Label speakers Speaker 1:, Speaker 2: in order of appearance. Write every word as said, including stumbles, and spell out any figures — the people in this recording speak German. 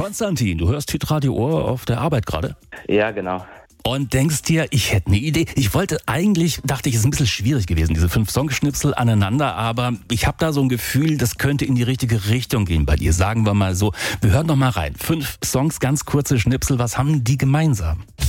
Speaker 1: Konstantin, du hörst Hitradio Ohr auf der Arbeit gerade
Speaker 2: Ja, genau.
Speaker 1: und denkst dir, ich hätte eine Idee. Ich wollte eigentlich, dachte ich, es ist ein bisschen schwierig gewesen, diese fünf Songschnipsel aneinander, aber ich habe da so ein Gefühl, das könnte in die richtige Richtung gehen bei dir. Sagen wir mal so, wir hören doch mal rein. Fünf Songs, ganz kurze Schnipsel, was haben die gemeinsam?